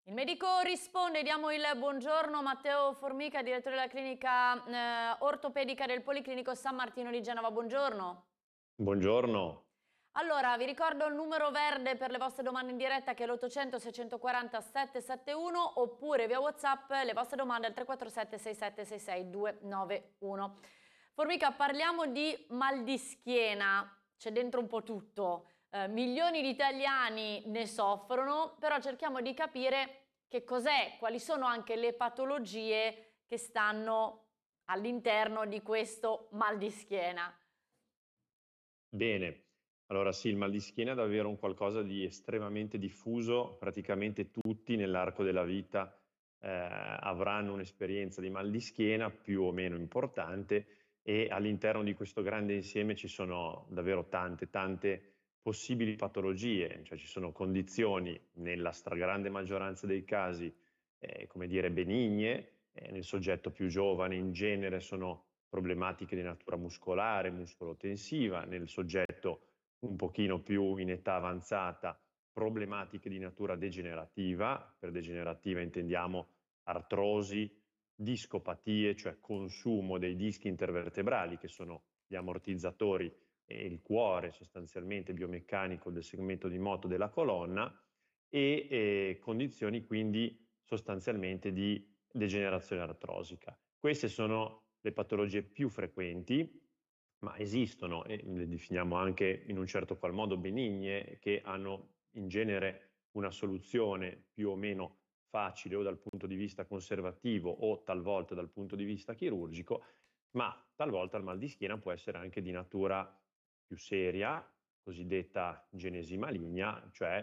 Il medico risponde, diamo il buongiorno a Matteo Formica, direttore della clinica ortopedica del Policlinico San Martino di Genova. Buongiorno. Buongiorno. Allora, vi ricordo il numero verde per le vostre domande in diretta che è l'800 640 771 oppure via WhatsApp le vostre domande al 347 6766 291. Formica, parliamo di mal di schiena, c'è dentro un po' tutto. Milioni di italiani ne soffrono, però cerchiamo di capire che cos'è, quali sono anche le patologie che stanno all'interno di questo mal di schiena. Bene, allora sì, il mal di schiena è davvero un qualcosa di estremamente diffuso, praticamente tutti nell'arco della vita avranno un'esperienza di mal di schiena più o meno importante e all'interno di questo grande insieme ci sono davvero tante possibili patologie, cioè ci sono condizioni nella stragrande maggioranza dei casi, come dire, benigne, nel soggetto più giovane in genere sono problematiche di natura muscolare, muscolotensiva, nel soggetto un pochino più in età avanzata, problematiche di natura degenerativa, per degenerativa intendiamo artrosi, discopatie, cioè consumo dei dischi intervertebrali che sono gli ammortizzatori e il cuore sostanzialmente biomeccanico del segmento di moto della colonna e condizioni quindi sostanzialmente di degenerazione artrosica. Queste sono le patologie più frequenti, ma esistono e le definiamo anche in un certo qual modo benigne, che hanno in genere una soluzione più o meno facile o dal punto di vista conservativo o talvolta dal punto di vista chirurgico, ma talvolta il mal di schiena può essere anche di natura più seria, cosiddetta genesi maligna, cioè